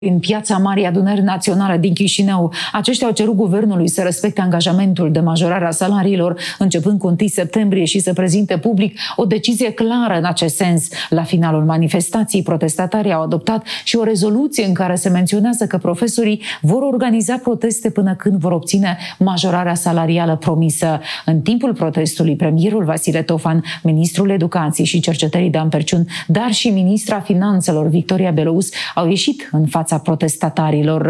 În Piața Marii Adunări Naționale din Chișinău, aceștia au cerut guvernului să respecte angajamentul de majorare a salariilor începând cu 1 septembrie și să prezinte public o decizie clară în acest sens. La finalul manifestației, protestatarii au adoptat și o rezoluție în care se menționează că profesorii vor organiza proteste până când vor obține majorarea salarială promisă. În timpul protestului, premierul Vasile Tofan, ministrul Educației și Cercetării Dan Perciun, dar și ministra Finanțelor Victoria Belouz au ieșit în fața protestatarilor.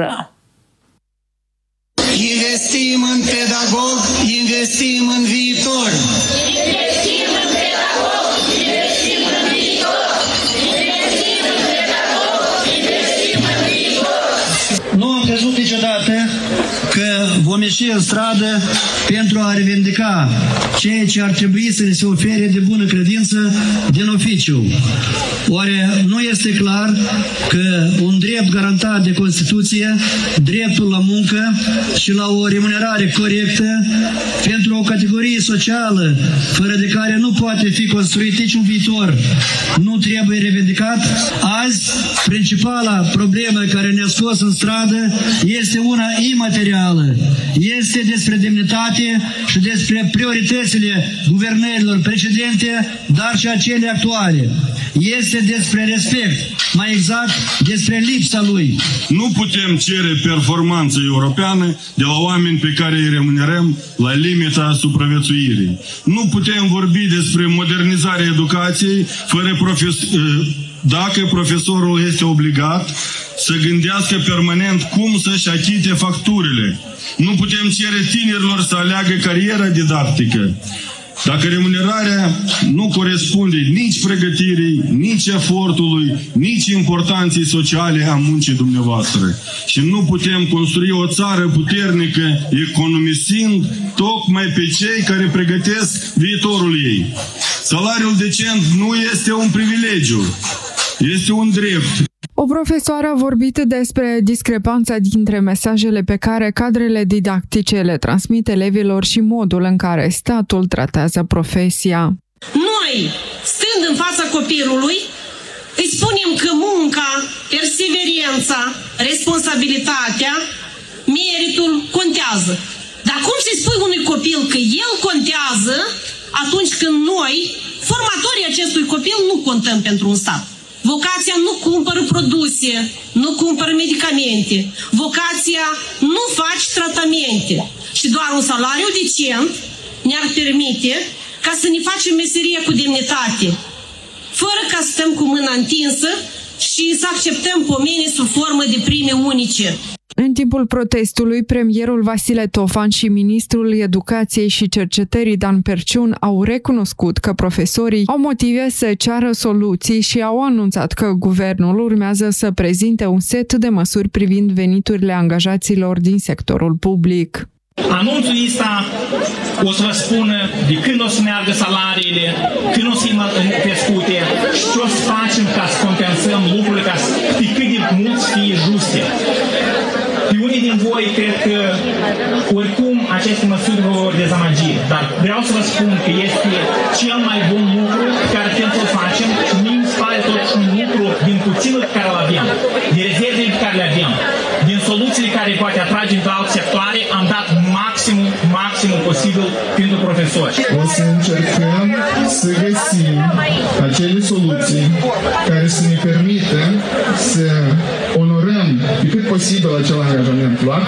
Investim în pedagog, investim în viitor. Investim în pedagog, investim în viitor. Investim în pedagog, investim în viitor. Nu am crezut niciodată că vom ieși în stradă pentru a revendica ceea ce ar trebui să ne se ofere de bună credință din oficiu. Oare nu este clar că un drept garantat de Constituție, dreptul la muncă și la o remunerare corectă pentru o categorie socială fără de care nu poate fi construit niciun viitor, nu trebuie revendicat? Azi, principala problemă care ne-a scos în stradă este una imaterială. Este despre demnitate și despre prioritățile guvernărilor precedente, dar și acele actuale. Este despre respect, mai exact despre lipsa lui. Nu putem cere performanță europeană de la oameni pe care îi remunerăm la limita supraviețuirii. Nu putem vorbi despre modernizarea educației dacă profesorul este obligat să gândească permanent cum să-și achite facturile. Nu putem cere tinerilor să aleagă cariera didactică dacă remunerarea nu corespunde nici pregătirii, nici efortului, nici importanței sociale a muncii dumneavoastră. Și nu putem construi o țară puternică economisind tocmai pe cei care pregătesc viitorul ei. Salariul decent nu este un privilegiu, este un drept. O profesoară a vorbit despre discrepanța dintre mesajele pe care cadrele didactice le transmit elevilor și modul în care statul tratează profesia. Noi, stând în fața copilului, îi spunem că munca, perseverența, responsabilitatea, meritul contează. Dar cum să-i spui unui copil că el contează atunci când noi, formatorii acestui copil, nu contăm pentru un stat? Vocația nu cumpără produse, nu cumpără medicamente. Vocația nu faci tratamente. Și doar un salariu decent ne-ar permite ca să ne facem meseria cu demnitate, fără ca să stăm cu mâna întinsă și să acceptăm pomeni sub formă de prime unice. În timpul protestului, premierul Vasile Tofan și ministrul Educației și Cercetării Dan Perciun au recunoscut că profesorii au motive să ceară soluții și au anunțat că guvernul urmează să prezinte un set de măsuri privind veniturile angajaților din sectorul public. Anunțul ăsta o să vă spună de când o să meargă salariile, când o să fie crescute și ce o să facem ca să compensăm lucrurile, ca să cât de mult să fie juste. Pe unii din voi cred că oricum aceste măsuri vă vor dezamăgi, dar vreau să vă spun că este cel mai bun lucru pe care putem să-l facem și mie îmi pare totuși un lucru din puținul pe care îl avem, din rezervele pe care le avem, din soluțiile care poate atrage în alte sectoare, am dat maximum posibil pentru profesori. O să încercăm să găsim acele soluții care să ne permită să onorăm pe cât posibil acel angajament luat,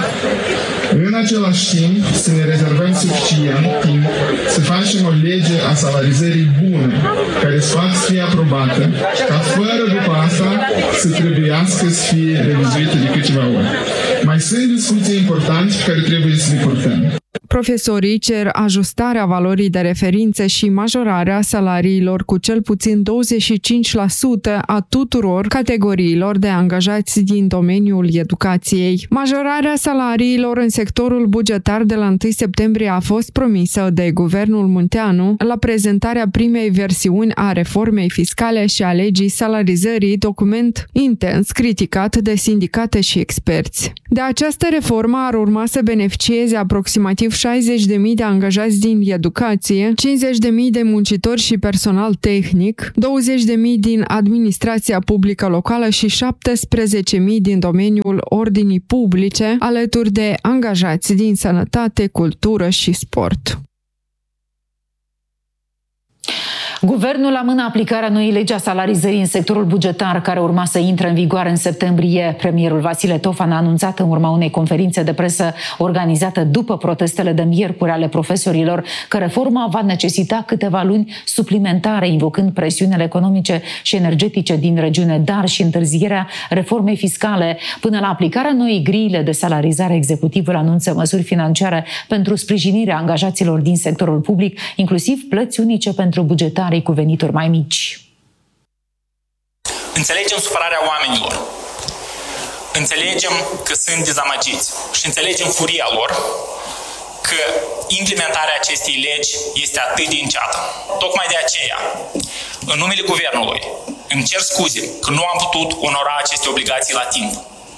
în același timp să ne rezervăm suficient timp să facem o lege a salarizării bune, care să poată fi aprobată, ca fără după asta să trebuiască să fie revizuită de câteva ori. Mai sunt discuții importante pe care trebuie să le purtăm. Profesorii cer ajustarea valorii de referință și majorarea salariilor cu cel puțin 25% a tuturor categoriilor de angajați din domeniul educației. Majorarea salariilor în sectorul bugetar de la 1 septembrie a fost promisă de guvernul Munteanu la prezentarea primei versiuni a reformei fiscale și a legii salarizării, document intens criticat de sindicate și experți. De această reformă ar urma să beneficieze aproximativ 60.000 de angajați din educație, 50.000 de muncitori și personal tehnic, 20.000 din administrația publică locală și 17.000 din domeniul ordinii publice, alături de angajați din sănătate, cultură și sport. Guvernul amână aplicarea noii legi a salarizării în sectorul bugetar, care urma să intre în vigoare în septembrie. Premierul Vasile Tofan a anunțat în urma unei conferințe de presă organizată după protestele de miercuri ale profesorilor că reforma va necesita câteva luni suplimentare, invocând presiunile economice și energetice din regiune, dar și întârzierea reformei fiscale. Până la aplicarea noii grille de salarizare, executivul anunță măsuri financiare pentru sprijinirea angajaților din sectorul public, inclusiv plăți unice pentru bugetari cu venituri mai mici. Înțelegem supărarea oamenilor, înțelegem că sunt dezamăgiți și înțelegem furia lor că implementarea acestei legi este atât de înceată. Tocmai de aceea, în numele Guvernului, îmi cer scuze că nu am putut onora aceste obligații la timp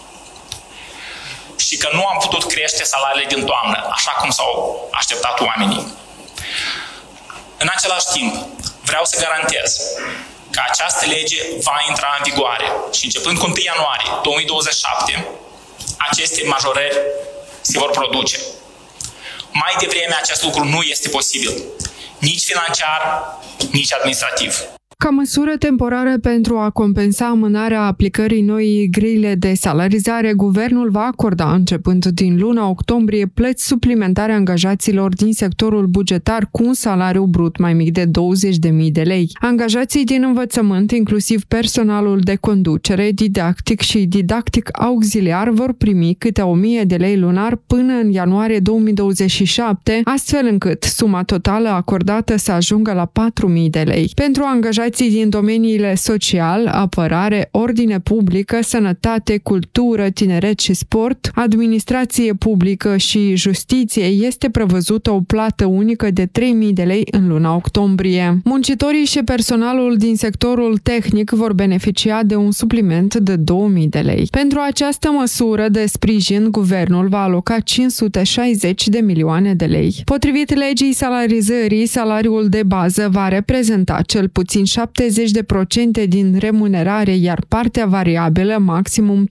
și că nu am putut crește salariile din toamnă, așa cum s-au așteptat oamenii. În același timp, vreau să garantez că această lege va intra în vigoare și începând cu 1 ianuarie 2027, aceste majorări se vor produce. Mai devreme acest lucru nu este posibil, nici financiar, nici administrativ. Ca măsură temporară pentru a compensa amânarea aplicării noii grile de salarizare, guvernul va acorda, începând din luna octombrie, plăți suplimentare angajaților din sectorul bugetar cu un salariu brut mai mic de 20.000 de lei. Angajații din învățământ, inclusiv personalul de conducere, didactic și didactic auxiliar, vor primi câte 1.000 de lei lunar până în ianuarie 2027, astfel încât suma totală acordată să ajungă la 4.000 de lei. Pentru angajații din domeniile social, apărare, ordine publică, sănătate, cultură, tineret și sport, administrație publică și justiție, este prevăzută o plată unică de 3.000 de lei în luna octombrie. Muncitorii și personalul din sectorul tehnic vor beneficia de un supliment de 2.000 de lei. Pentru această măsură de sprijin, guvernul va aloca 560 de milioane de lei. Potrivit legii salarizării, salariul de bază va reprezenta cel puțin 70% din remunerare, iar partea variabilă maximum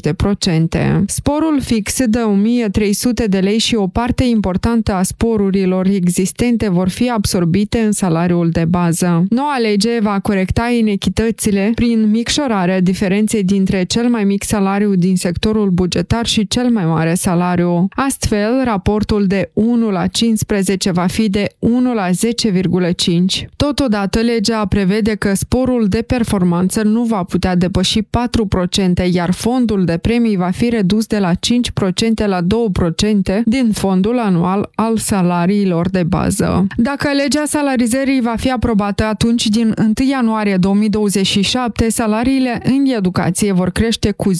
30%. Sporul fix de 1.300 de lei și o parte importantă a sporurilor existente vor fi absorbite în salariul de bază. Noua lege va corecta inechitățile prin micșorarea diferenței dintre cel mai mic salariu din sectorul bugetar și cel mai mare salariu. Astfel, raportul de 1 la 15 va fi de 1 la 10,5. Totodată, legea prevede că sporul de performanță nu va putea depăși 4%, iar fondul de premii va fi redus de la 5% la 2% din fondul anual al salariilor de bază. Dacă legea salarizării va fi aprobată, atunci din 1 ianuarie 2027, salariile în educație vor crește cu 10-15%,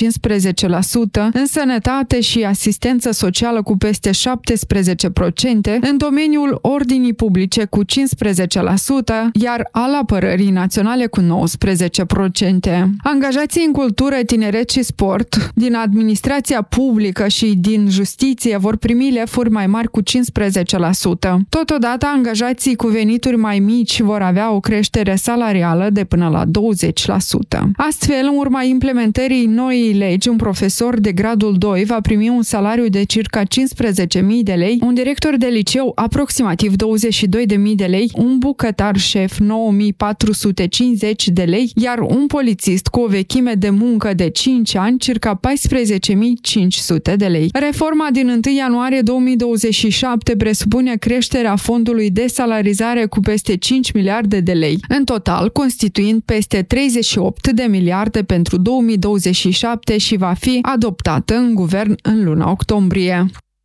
în sănătate și asistență socială cu peste 17%, în domeniul ordinii publice cu 15%, iar al apărării naționale cu 19%. Angajații în cultură, tineret și sport, din administrația publică și din justiție vor primi lefuri mai mari cu 15%. Totodată, angajații cu venituri mai mici vor avea o creștere salarială de până la 20%. Astfel, în urma implementării noii legi, un profesor de gradul 2 va primi un salariu de circa 15.000 de lei, un director de liceu aproximativ 22.000 de lei, un bucătar șef 9.450 de lei, iar un polițist cu o vechime de muncă de 5 ani, circa 14.500 de lei. Reforma din 1 ianuarie 2027 presupune creșterea fondului de salarizare cu peste 5 miliarde de lei, în total constituind peste 38 de miliarde pentru 2027 și va fi adoptată în guvern în luna octombrie.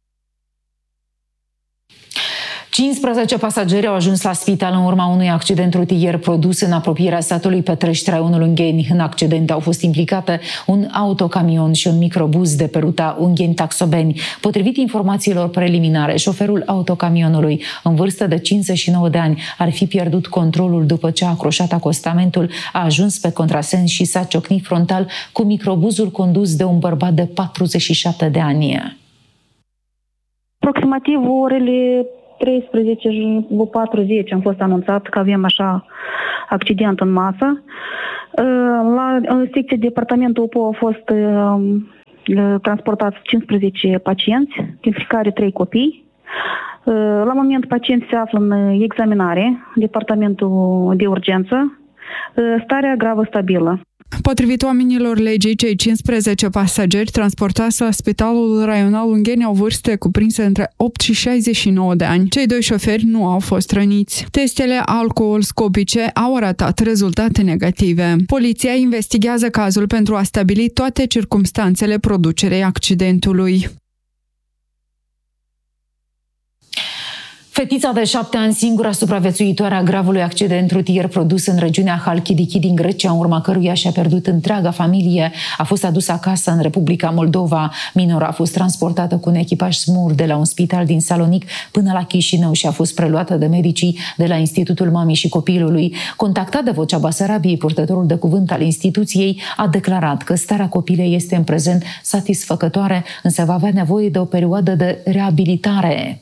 15 pasageri au ajuns la spital în urma unui accident rutier produs în apropierea satului Petrești, raionul Ungheni. În accident au fost implicate un autocamion și un microbuz de pe ruta Ungheni-Taxobeni. Potrivit informațiilor preliminare, șoferul autocamionului, în vârstă de 59 de ani, ar fi pierdut controlul după ce a acroșat acostamentul, a ajuns pe contrasens și s-a ciocnit frontal cu microbuzul condus de un bărbat de 47 de ani. Aproximativ orele 13:40 am fost anunțat că avem așa accident în masă. La secția departamentul UPO au fost transportați 15 pacienți, dintre care 3 copii. La moment pacienții se află în examinare, departamentul de urgență, starea gravă stabilă. Potrivit oamenilor legii, cei 15 pasageri transportați la Spitalul Raional Ungheni au vârste cuprinse între 8 și 69 de ani. Cei 2 șoferi nu au fost răniți. Testele alcoolscopice au arătat rezultate negative. Poliția investigează cazul pentru a stabili toate circumstanțele producerei accidentului. Fetița de 7 ani, singura supraviețuitoare a gravului accident rutier produs în regiunea Halkidiki din Grecia, în urma căruia și-a pierdut întreaga familie, a fost adusă acasă în Republica Moldova. Minora a fost transportată cu un echipaj SMUR de la un spital din Salonic până la Chișinău și a fost preluată de medicii de la Institutul Mamei și Copilului. Contactat de Vocea Basarabiei, purtătorul de cuvânt al instituției a declarat că starea copilei este în prezent satisfăcătoare, însă va avea nevoie de o perioadă de reabilitare.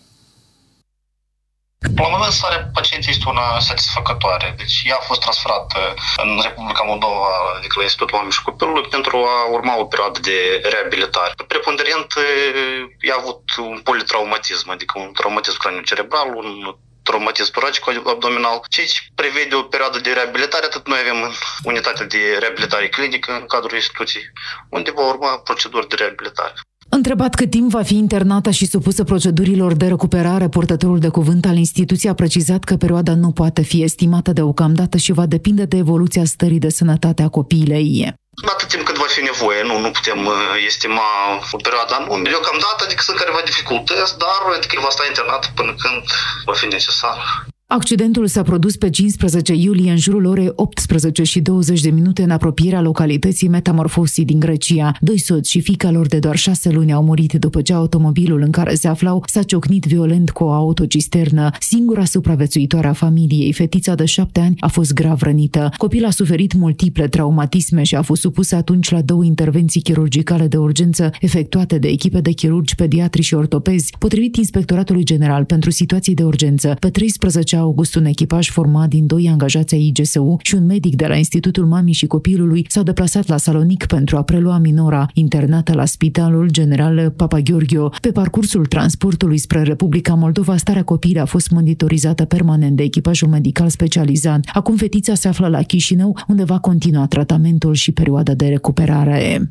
La moment, starea pacientei este una satisfăcătoare. Deci ea a fost transferată în Republica Moldova, adică la Institutul Mamei și Copilului, pentru a urma o perioadă de reabilitare. Preponderent, ea a avut un politraumatism, adică un traumatism craniocerebral, un traumatism toracico-abdominal, ceea ce prevede o perioadă de reabilitare. Atât noi avem unitatea de reabilitare clinică în cadrul instituției, unde va urma proceduri de reabilitare. Întrebat cât timp va fi internată și supusă procedurilor de recuperare, purtătorul de cuvânt al instituției a precizat că perioada nu poate fi estimată deocamdată și va depinde de evoluția stării de sănătate a copilei. Atât timp cât va fi nevoie, nu putem estima o perioadă anume. Deocamdată, adică sunt careva dificultăți, dar adică va sta internat până când va fi necesar. Accidentul s-a produs pe 15 iulie în jurul orei 18:20 în apropierea localității Metamorfosi din Grecia. 2 soți și fiica lor de doar 6 luni au murit după ce automobilul în care se aflau s-a ciocnit violent cu o autocisternă. Singura supraviețuitoare a familiei, fetița de 7 ani, a fost grav rănită. Copilul a suferit multiple traumatisme și a fost supusă atunci la 2 intervenții chirurgicale de urgență efectuate de echipe de chirurgi, pediatri și ortopezi. Potrivit Inspectoratului General pentru Situații de Urgență, pe 13 august, un echipaj format din 2 angajați ai IGSU și un medic de la Institutul Mamei și Copilului s-au deplasat la Salonic pentru a prelua minora internată la Spitalul General Papagheorghiu. Pe parcursul transportului spre Republica Moldova, starea copilei a fost monitorizată permanent de echipajul medical specializat. Acum fetița se află la Chișinău, unde va continua tratamentul și perioada de recuperare.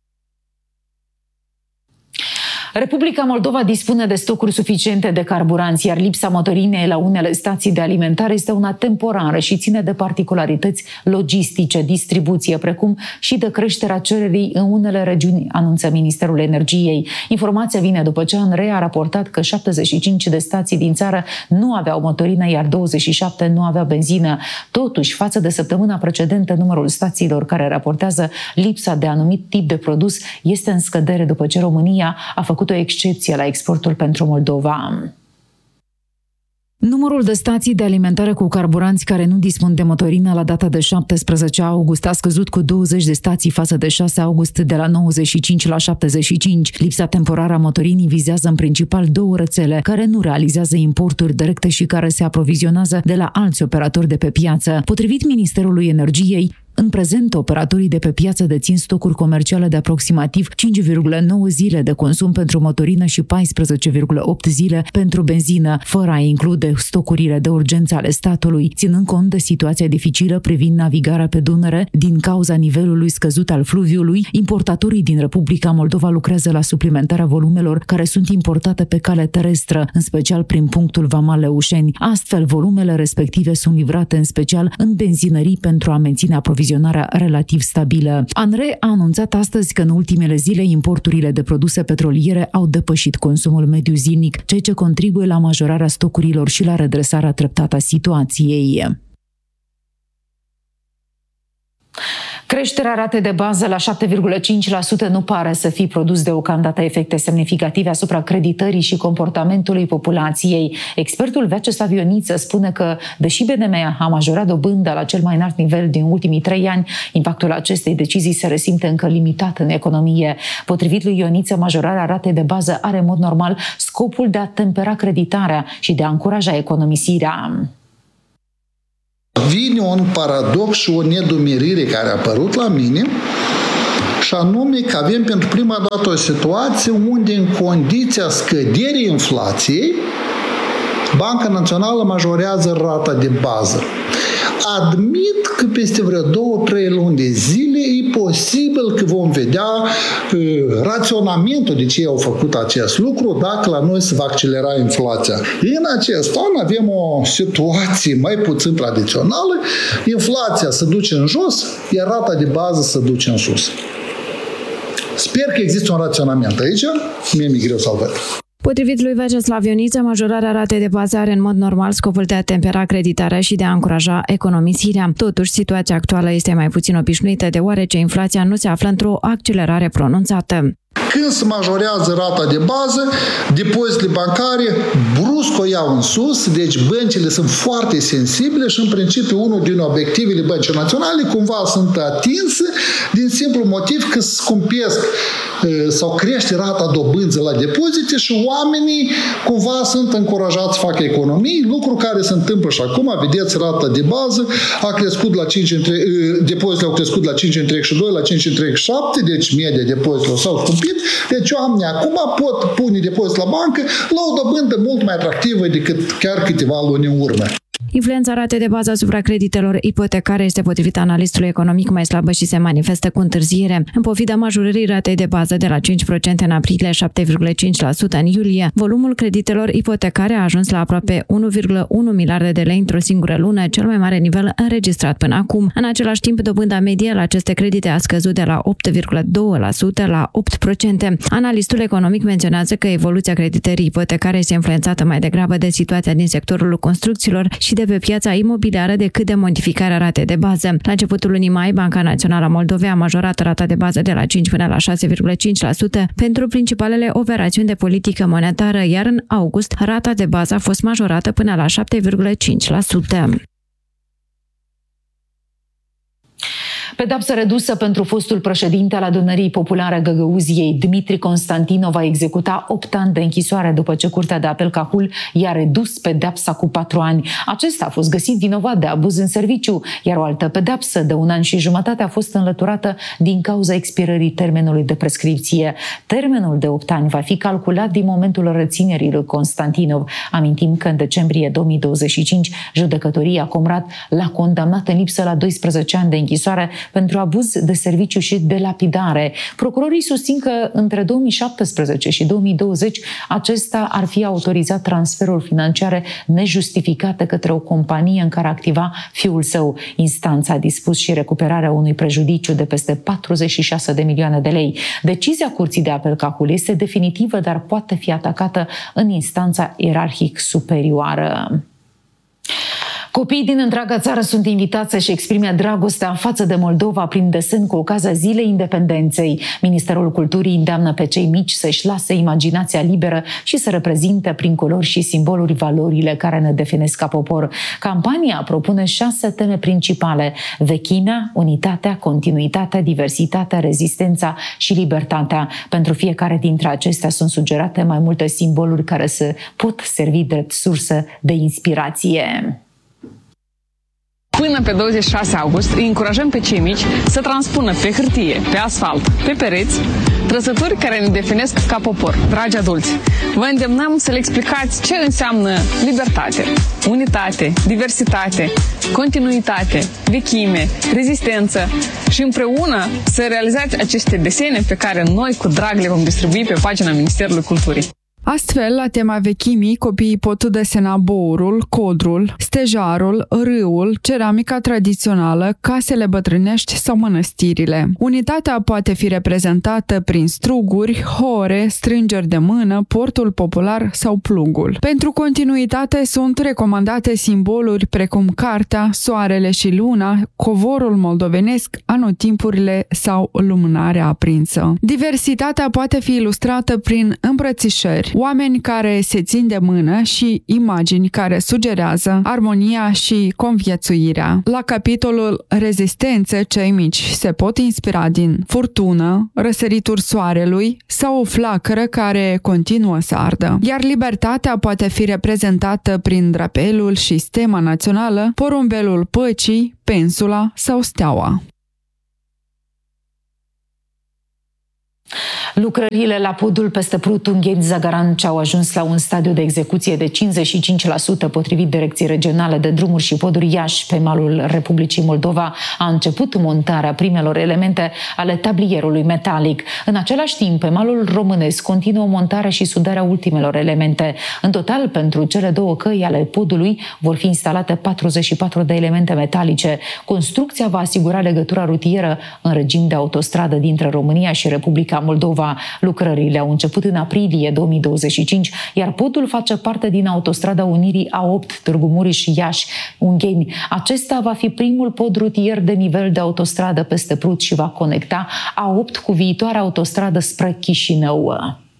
Republica Moldova dispune de stocuri suficiente de carburanți, iar lipsa motorinei la unele stații de alimentare este una temporară și ține de particularități logistice, distribuție, precum și de creșterea cererii în unele regiuni, anunță Ministerul Energiei. Informația vine după ce ANRE a raportat că 75 de stații din țară nu aveau motorină, iar 27 nu aveau benzină. Totuși, față de săptămâna precedentă, numărul stațiilor care raportează lipsa de anumit tip de produs este în scădere după ce România a făcut o excepție la exportul pentru Moldova. Numărul de stații de alimentare cu carburanți care nu dispun de motorină la data de 17 august a scăzut cu 20 de stații față de 6 august, de la 95 la 75. Lipsa temporară a motorinii vizează în principal 2 rețele care nu realizează importuri directe și care se aprovizionează de la alți operatori de pe piață. Potrivit Ministerului Energiei, în prezent, operatorii de pe piață dețin stocuri comerciale de aproximativ 5,9 zile de consum pentru motorină și 14,8 zile pentru benzină, fără a include stocurile de urgență ale statului, ținând cont de situația dificilă privind navigarea pe Dunăre din cauza nivelului scăzut al fluviului. Importatorii din Republica Moldova lucrează la suplimentarea volumelor care sunt importate pe cale terestră, în special prin punctul vamal Leușeni. Astfel, volumele respective sunt livrate în special în benzinării pentru a menține aprovizionarea relativ stabilă. ANRE a anunțat astăzi că în ultimele zile importurile de produse petroliere au depășit consumul mediu zilnic, ceea ce contribuie la majorarea stocurilor și la redresarea treptată a situației. Creșterea ratei de bază la 7,5% nu pare să fi produs deocamdată efecte semnificative asupra creditării și comportamentului populației. Expertul Vyacheslav Ioniță spune că, deși BNM a majorat dobânda la cel mai înalt nivel din ultimii 3 ani, impactul acestei decizii se resimte încă limitat în economie. Potrivit lui Ioniță, majorarea ratei de bază are în mod normal scopul de a tempera creditarea și de a încuraja economisirea. Vine un paradox și o nedumerire care a apărut la mine, și anume că avem pentru prima dată o situație unde în condiția scăderii inflației Banca Națională majorează rata de bază. Admit că peste vreo 2-3 luni de zile e posibil că vom vedea raționamentul de ce au făcut acest lucru dacă la noi se va accelera inflația. În acest an avem o situație mai puțin tradițională, inflația se duce în jos, iar rata de bază se duce în sus. Sper că există un raționament aici, mie mi-e greu să-l văd. Potrivit lui Vyacheslav Ioniță, majorarea ratei de bază are în mod normal scopul de a tempera creditarea și de a încuraja economisirea. Totuși, situația actuală este mai puțin obișnuită, deoarece inflația nu se află într-o accelerare pronunțată. Când se majorează rata de bază, depozitele bancare brusc o iau în sus, deci băncile sunt foarte sensibile și, în principiu, unul din obiectivele băncii naționale cumva sunt atinse din simplu motiv că se scumpesc sau crește rata dobânzii la depozite și oamenii cumva sunt încurajați să facă economii, lucru care se întâmplă și acum. Vedeți, rata de bază a crescut la 5 depozitele au crescut la 5,32, la 5,37, deci media depozitelor s-au scumpit. Deci oamenii acum pot pune depozit la bancă la o dobândă mult mai atractivă decât chiar câteva luni în urmă. Influența ratei de bază asupra creditelor ipotecare este, potrivit analistului economic, mai slabă și se manifestă cu întârziere. În pofida majorării ratei de bază de la 5% în aprilie, 7,5% în iulie, volumul creditelor ipotecare a ajuns la aproape 1,1 miliarde de lei într-o singură lună, cel mai mare nivel înregistrat până acum. În același timp, dobânda medie la aceste credite a scăzut de la 8,2% la 8%. Analistul economic menționează că evoluția creditării ipotecare este influențată mai degrabă de situația din sectorul construcțiilor și de pe piața imobiliară decât de modificarea ratei de bază. La începutul lunii mai, Banca Națională a Moldovei a majorat rata de bază de la 5 până la 6,5% pentru principalele operațiuni de politică monetară, iar în august rata de bază a fost majorată până la 7,5%. Pedapsă redusă pentru fostul președinte al Adunării Populare Găgăuziei, Dmitri Constantinov, va executa 8 ani de închisoare după ce Curtea de Apel Cahul i-a redus pedapsa cu 4 ani. Acesta a fost găsit vinovat de abuz în serviciu, iar o altă pedapsă de 1 an și jumătate a fost înlăturată din cauza expirării termenului de prescripție. Termenul de 8 ani va fi calculat din momentul reținerii lui Constantinov. Amintim că în decembrie 2025 judecătoria Comrat l-a condamnat în lipsă la 12 ani de închisoare pentru abuz de serviciu și de lapidare. Procurorii susțin că între 2017 și 2020 acesta ar fi autorizat transferuri financiare nejustificate către o companie în care activa fiul său. Instanța a dispus și recuperarea unui prejudiciu de peste 46 de milioane de lei. Decizia Curții de Apel Cahul este definitivă, dar poate fi atacată în instanța ierarhic superioară. Copiii din întreaga țară sunt invitați să-și exprime dragostea față de Moldova prin desen cu ocazia Zilei Independenței. Ministerul Culturii îndeamnă pe cei mici să-și lase imaginația liberă și să reprezinte prin culori și simboluri valorile care ne definesc ca popor. Campania propune 6 teme principale: vechimea, unitatea, continuitatea, diversitatea, rezistența și libertatea. Pentru fiecare dintre acestea sunt sugerate mai multe simboluri care se pot servi drept sursă de inspirație. Până pe 26 august îi încurajăm pe cei mici să transpună pe hârtie, pe asfalt, pe pereți, trăsături care ne definesc ca popor. Dragi adulți, vă îndemnăm să le explicați ce înseamnă libertate, unitate, diversitate, continuitate, vechime, rezistență și împreună să realizați aceste desene pe care noi cu drag le vom distribui pe pagina Ministerului Culturii. Astfel, la tema vechimii, copiii pot desena bourul, codrul, stejarul, râul, ceramica tradițională, casele bătrânești sau mănăstirile. Unitatea poate fi reprezentată prin struguri, hore, strângeri de mână, portul popular sau plugul. Pentru continuitate sunt recomandate simboluri precum cartea, soarele și luna, covorul moldovenesc, anotimpurile sau lumânarea aprinsă. Diversitatea poate fi ilustrată prin îmbrățișări, oameni care se țin de mână și imagini care sugerează armonia și conviețuirea. La capitolul rezistențe, cei mici se pot inspira din furtună, răsărituri soarelui sau o flacără care continuă să ardă. Iar libertatea poate fi reprezentată prin drapelul și stema națională, porumbelul păcii, pensula sau steaua. Lucrările la podul peste Prut Ungheni-Zagaranci au ajuns la un stadiu de execuție de 55%, potrivit Direcției Regionale de Drumuri și Poduri Iași. Pe malul Republicii Moldova a început montarea primelor elemente ale tablierului metalic. În același timp, pe malul românesc continuă montarea și sudarea ultimelor elemente. În total, pentru cele două căi ale podului vor fi instalate 44 de elemente metalice. Construcția va asigura legătura rutieră în regim de autostradă dintre România și Republica Moldova. Lucrările au început în aprilie 2025, iar podul face parte din autostrada Unirii A8 Târgu Mureș-Iași-Ungheni. Acesta va fi primul pod rutier de nivel de autostradă peste Prut și va conecta A8 cu viitoarea autostradă spre Chișinău.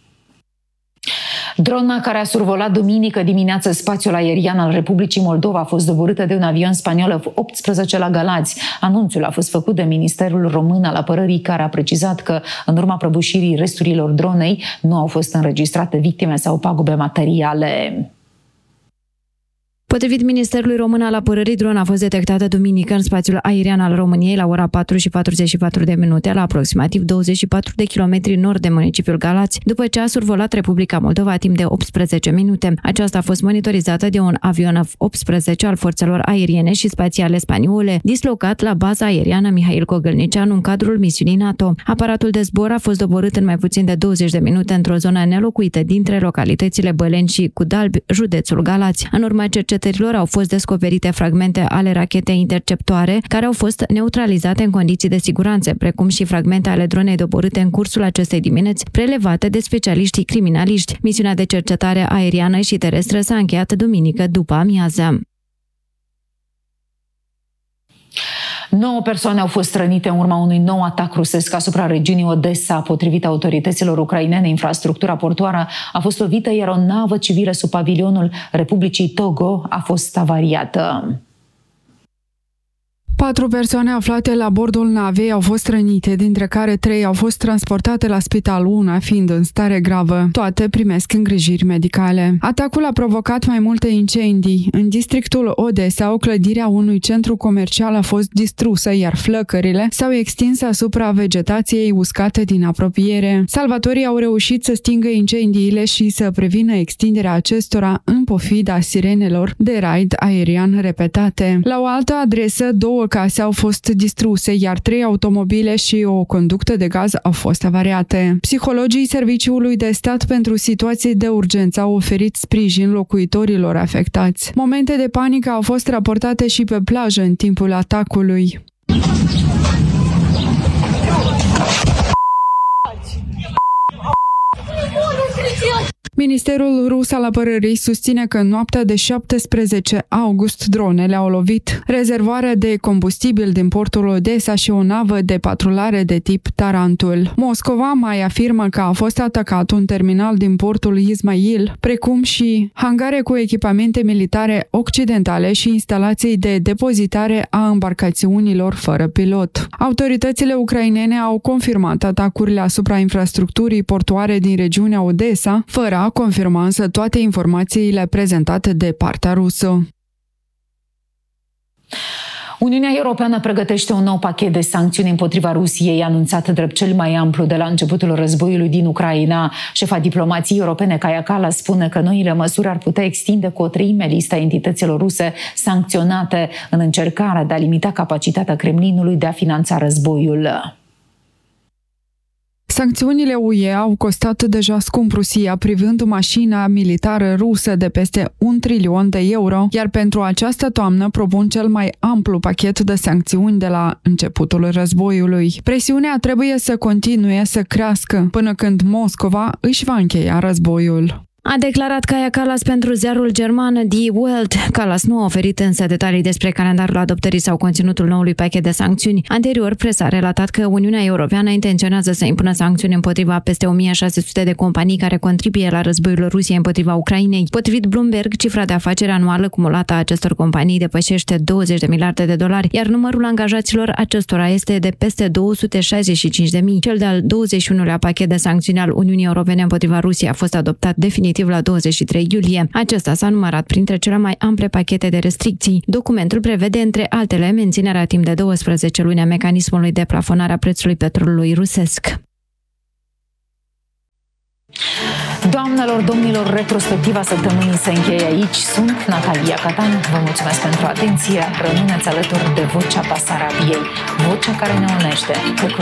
Drona care a survolat duminică dimineață spațiul aerian al Republicii Moldova a fost doborâtă de un avion spaniol F-18 la Galați. Anunțul a fost făcut de Ministerul Român al Apărării, care a precizat că în urma prăbușirii resturilor dronei nu au fost înregistrate victime sau pagube materiale. Potrivit Ministerului Român al Apărării, drona a fost detectată duminică în spațiul aerian al României la ora 4:44 la aproximativ 24 de kilometri nord de municipiul Galați, după ce a survolat Republica Moldova timp de 18 minute. Aceasta a fost monitorizată de un avion F-18 al forțelor aeriene și spațiale spaniole, dislocat la baza aeriană Mihail Cogălnicianu în cadrul misiunii NATO. Aparatul de zbor a fost doborât în mai puțin de 20 de minute într-o zonă nelocuită dintre localitățile Băleni și Cudalbi, județul Galați. În urma cercetărilor au fost descoperite fragmente ale rachetei interceptoare care au fost neutralizate în condiții de siguranță, precum și fragmente ale dronei doborâte în cursul acestei dimineți, prelevate de specialiștii criminaliști. Misiunea de cercetare aeriană și terestră s-a încheiat duminică după amiază. 9 persoane au fost rănite în urma unui nou atac rusesc asupra regiunii Odessa. Potrivit autorităților ucrainene, infrastructura portoară a fost lovită, iar o navă civilă sub pavilionul Republicii Togo a fost avariată. 4 persoane aflate la bordul navei au fost rănite, dintre care 3 au fost transportate la spital, una fiind în stare gravă. Toate primesc îngrijiri medicale. Atacul a provocat mai multe incendii. În districtul Odessa, o clădire a unui centru comercial a fost distrusă, iar flăcările s-au extins asupra vegetației uscate din apropiere. Salvatorii au reușit să stingă incendiile și să prevină extinderea acestora în pofida sirenelor de raid aerian repetate. La o altă adresă, 2 case au fost distruse, iar 3 automobile și o conductă de gaz au fost avariate. Psihologii Serviciului de Stat pentru Situații de Urgență au oferit sprijin locuitorilor afectați. Momente de panică au fost raportate și pe plajă în timpul atacului. Ministerul rus al apărării susține că în noaptea de 17 august dronele au lovit rezervoarea de combustibil din portul Odessa și o navă de patrulare de tip Tarantul. Moscova mai afirmă că a fost atacat un terminal din portul Ismail, precum și hangare cu echipamente militare occidentale și instalații de depozitare a embarcațiunilor fără pilot. Autoritățile ucrainene au confirmat atacurile asupra infrastructurii portoare din regiunea Odessa, fără a confirma însă toate informațiile prezentate de partea rusă. Uniunea Europeană pregătește un nou pachet de sancțiuni împotriva Rusiei, anunțat drept cel mai amplu de la începutul războiului din Ucraina. Șefa diplomației europene, Kaja Kallas, spune că noile măsuri ar putea extinde cu 1/3 lista entităților ruse sancționate în încercarea de a limita capacitatea Kremlinului de a finanța războiul. Sancțiunile UE au costat deja scump Rusia, privând mașina militară rusă de peste 1 trilion de euro, iar pentru această toamnă propun cel mai amplu pachet de sancțiuni de la începutul războiului. Presiunea trebuie să continue să crească până când Moscova își va încheia războiul. A declarat Kaja Kallas pentru ziarul german Die Welt. Kallas nu a oferit însă detalii despre calendarul adoptării sau conținutul noului pachet de sancțiuni. Anterior, presa a relatat că Uniunea Europeană intenționează să impună sancțiuni împotriva peste 1600 de companii care contribuie la războiul Rusiei împotriva Ucrainei. Potrivit Bloomberg, cifra de afaceri anuală cumulată a acestor companii depășește 20 de miliarde de dolari, iar numărul angajaților acestora este de peste 265.000. Cel de-al 21-lea pachet de sancțiuni al Uniunii Europene împotriva Rusiei a fost adoptat definitiv la 23 iulie. Acesta s-a numărat printre cele mai ample pachete de restricții. Documentul prevede, între altele, menținerea timp de 12 luni a mecanismului de plafonare a prețului petrolului rusesc. Doamnelor, domnilor, retrospectiva săptămânii se încheie aici. Sunt Natalia Catan. Vă mulțumesc pentru atenție. Rămâneți alături de Vocea Basarabiei, vocea care ne unește.